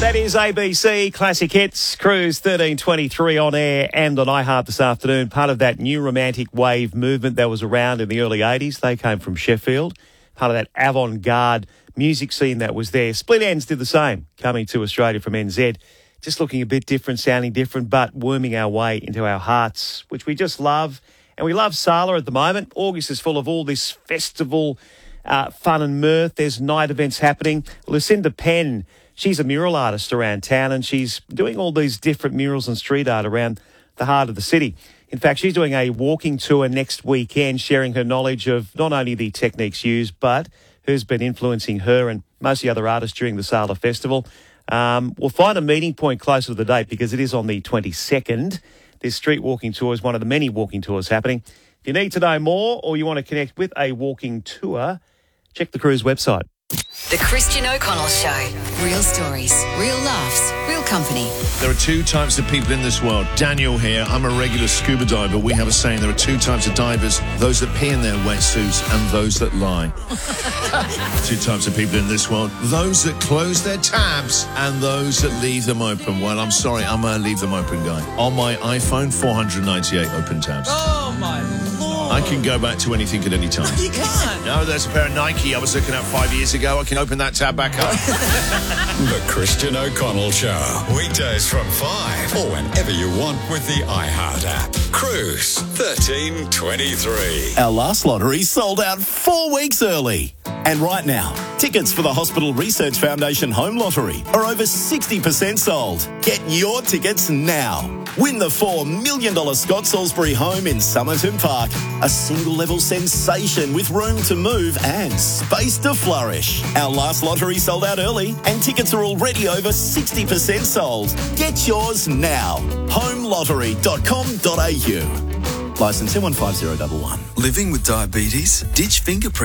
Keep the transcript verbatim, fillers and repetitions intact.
That is A B C Classic Hits, Cruise thirteen twenty-three on air and on iHeart this afternoon. Part of that new romantic wave movement that was around in the early eighties. They came from Sheffield. Part of that avant-garde music scene that was there. Split Enz did the same, coming to Australia from N Z. Just looking a bit different, sounding different, but worming our way into our hearts, which we just love. And we love Sala at the moment. August is full of all this festival uh, fun and mirth. There's night events happening. Lucinda Penn, she's a mural artist around town, and she's doing all these different murals and street art around the heart of the city. In fact, she's doing a walking tour next weekend, sharing her knowledge of not only the techniques used, but who's been influencing her and most of the other artists during the Sala Festival. Um, we'll find a meeting point closer to the date because it is on the twenty-second. This street walking tour is one of the many walking tours happening. If you need to know more or you want to connect with a walking tour, check the Cruise website. The Christian O'Connell Show. Real stories, real laughs, real company. There are two types of people in this world. Daniel here, I'm a regular scuba diver. We have a saying, there are two types of divers, those that pee in their wetsuits and those that lie. Two types of people in this world, those that close their tabs and those that leave them open. Well, I'm sorry, I'm a leave them open guy. On my iPhone, four hundred ninety-eight open tabs. Oh, my Lord. I can go back to anything at any time. You can't. No, there's a pair of Nike I was looking at five years ago. I can open that tab back up. The Christian O'Connell Show. Weekdays from five or whenever you want with the iHeart app. Cruise thirteen twenty-three. Our last lottery sold out four weeks early. And right now, tickets for the Hospital Research Foundation Home Lottery are over sixty percent sold. Get your tickets now. Win the four million dollars Scott Salisbury home in Somerton Park. A single-level sensation with room to move and space to flourish. Our last lottery sold out early and tickets are already over sixty percent sold. Get yours now. home lottery dot com dot a u. Licence M one five zero one one. Living with diabetes? Ditch fingerprint.